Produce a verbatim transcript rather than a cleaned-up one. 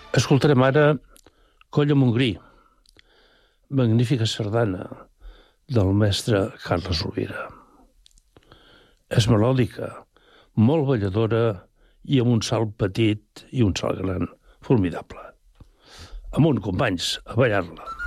Escoltarem ara Colla Montgrí, magnífica sardana del mestre Carles Rovira. És melòdica, molt balladora i amb un salt petit i un salt gran formidable. Amunt, companys, a ballar-la.